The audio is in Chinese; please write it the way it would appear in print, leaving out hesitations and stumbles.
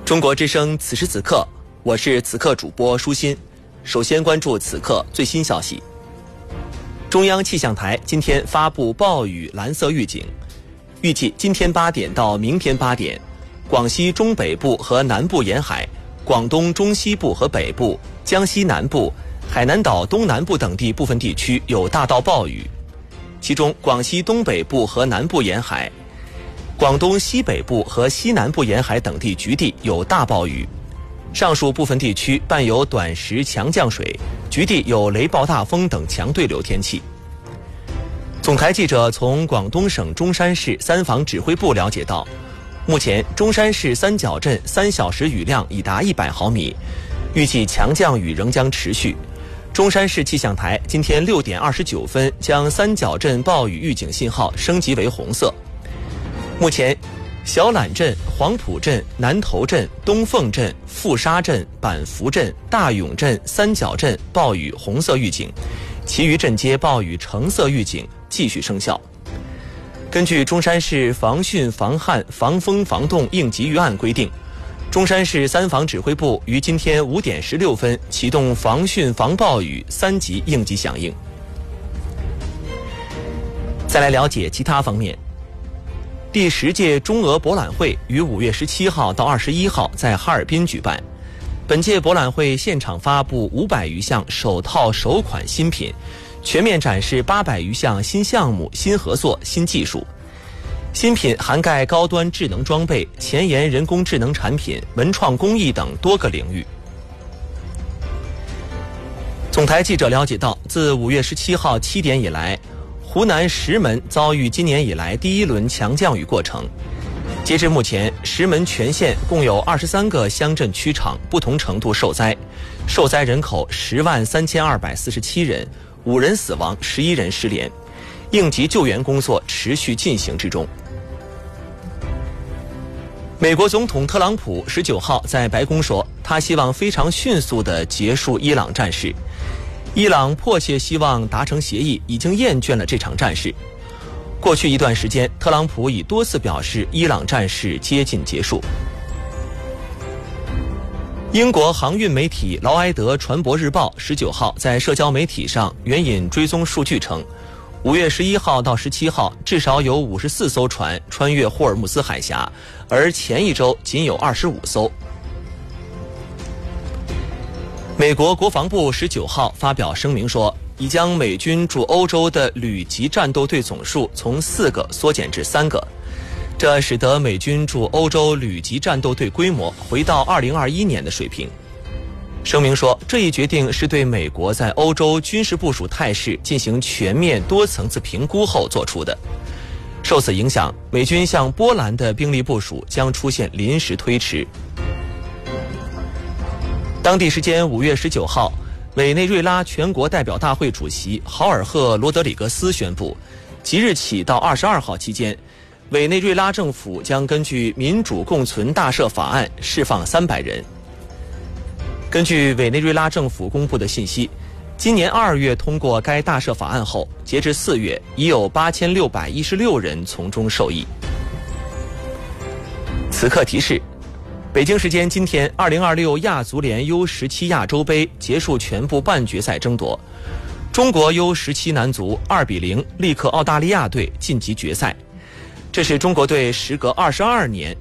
中国之声此时此刻，我是此刻主播舒心。首先关注此刻最新消息。中央气象台今天发布暴雨蓝色预警，预计今天8点到明天8点，广西中北部和南部沿海、广东中西部和北部、江西南部、海南岛东南部等地部分地区有大到暴雨，其中广西东北部和南部沿海、广东西北部和西南部沿海等地局地有大暴雨，上述部分地区伴有短时强降水，局地有雷暴大风等强对流天气。总台记者从广东省中山市三防指挥部了解到，目前中山市三角镇3小时雨量已达100毫米，预计强降雨仍将持续。中山市气象台今天6点29分将三角镇暴雨预警信号升级为红色。目前小榄镇、黄埔镇、南头镇、东凤镇、富沙镇、板福镇、大勇镇三角镇暴雨红色预警，其余镇街暴雨橙色预警继续生效。根据中山市防汛防旱防风防冻应急预案规定，中山市三防指挥部于今天5点16分启动防汛防暴雨3级应急响应。再来了解其他方面。第10届中俄博览会于5月17号到21号在哈尔滨举办。本届博览会现场发布500余项首套首款新品，全面展示800余项新项目、新合作、新技术。新品涵盖高端智能装备、前沿人工智能产品、文创工艺等多个领域。总台记者了解到，自5月17号7点以来，湖南石门遭遇今年以来第1轮强降雨过程。截至目前，石门全县共有23个乡镇区场不同程度受灾，受灾人口103247人，5人死亡，11人失联，应急救援工作持续进行之中。美国总统特朗普19号在白宫说，他希望非常迅速地结束伊朗战事。伊朗迫切希望达成协议，已经厌倦了这场战事。过去一段时间，特朗普已多次表示伊朗战事接近结束。英国航运媒体劳埃德船舶日报19号在社交媒体上援引追踪数据称，5月11号到17号至少有54艘船穿越霍尔木兹海峡，而前一周仅有25艘。美国国防部19号发表声明说，已将美军驻欧洲的旅级战斗队总数从4个缩减至3个，这使得美军驻欧洲旅级战斗队规模回到2021年的水平。声明说，这一决定是对美国在欧洲军事部署态势进行全面多层次评估后做出的。受此影响，美军向波兰的兵力部署将出现临时推迟。当地时间5月19号，委内瑞拉全国代表大会主席豪尔赫·罗德里格斯宣布，即日起到22号期间，委内瑞拉政府将根据民主共存大赦法案释放300人。根据委内瑞拉政府公布的信息，今年2月通过该大赦法案后，截至4月已有8616人从中受益。此刻提示，北京时间今天，2026亚足联 U17 亚洲杯结束全部半决赛争夺，中国 U17 男足2-0力克澳大利亚队晋级决赛，这是中国队时隔22年